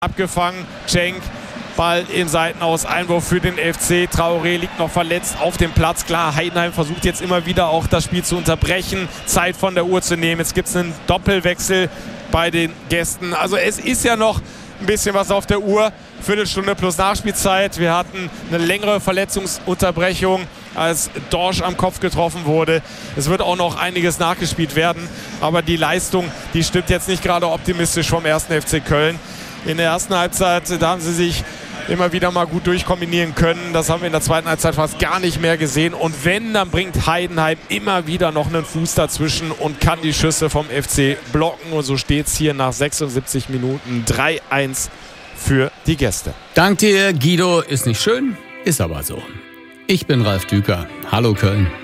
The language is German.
Abgefangen, Cenk, Ball im Seitenaus, Einwurf für den FC. Traoré liegt noch verletzt auf dem Platz. Klar, Heidenheim versucht jetzt immer wieder auch das Spiel zu unterbrechen, Zeit von der Uhr zu nehmen. Jetzt gibt es einen Doppelwechsel bei den Gästen. Also es ist ja noch ein bisschen was auf der Uhr. Viertelstunde plus Nachspielzeit. Wir hatten eine längere Verletzungsunterbrechung, als Dorsch am Kopf getroffen wurde. Es wird auch noch einiges nachgespielt werden. Aber die Leistung, die stimmt jetzt nicht gerade optimistisch vom 1. FC Köln. In der ersten Halbzeit, da haben sie sich immer wieder mal gut durchkombinieren können. Das haben wir in der zweiten Halbzeit fast gar nicht mehr gesehen. Und wenn, dann bringt Heidenheim immer wieder noch einen Fuß dazwischen und kann die Schüsse vom FC blocken. Und so steht es hier nach 76 Minuten 3-1 für die Gäste. Dank dir, Guido. Ist nicht schön, ist aber so. Ich bin Ralf Düker. Hallo Köln.